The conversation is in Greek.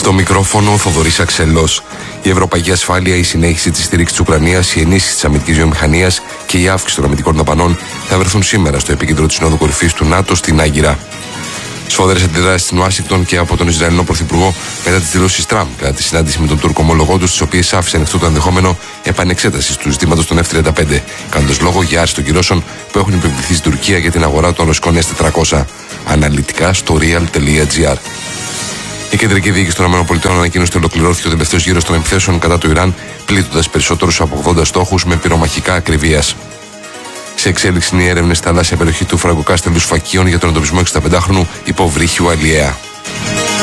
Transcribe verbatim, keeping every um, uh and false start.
Στο μικρόφωνο ο Θοδωρής Αξελός. Η ευρωπαϊκή ασφάλεια, η συνέχιση της στήριξης της Ουκρανίας, η ενίσχυση της αμυντικής βιομηχανίας και η αύξηση των αμυντικών δαπανών θα βρεθούν σήμερα στο επίκεντρο της Συνόδου Κορυφής του ΝΑΤΟ στην Άγκυρα. Σφοδρές αντιδράσεις στην Ουάσιγκτον και από τον Ισραηλινό Πρωθυπουργό μετά τις δηλώσεις Τραμπ κατά τη συνάντηση με τον Τούρκο ομολογό του, τις οποίες άφησε ανοιχτό το ενδεχόμενο επανεξέτασης του ζητήματος των εφ τριάντα πέντε, κάνοντας λόγο για άρση των κυρώσεων που έχουν επιβληθεί στην Τουρκία για την αγορά των ρωσικών ες τετρακόσια. Αναλυτικά στο real.gr. Η κεντρική διοίκηση των ΗΠΑ ανακοίνωσε ότι ολοκληρώθηκε ο τελευταίος γύρος των επιθέσεων κατά του Ιράν, πλήττοντας περισσότερους από ογδόντα στόχους με πυρομαχικά ακριβίας. Σε εξέλιξη είναι οι έρευνες στη θαλάσσια περιοχή του Φραγκοκάστελου Σφακίων για τον εντοπισμό εξήντα πεντάχρονου υποβρύχιου Αλιέα.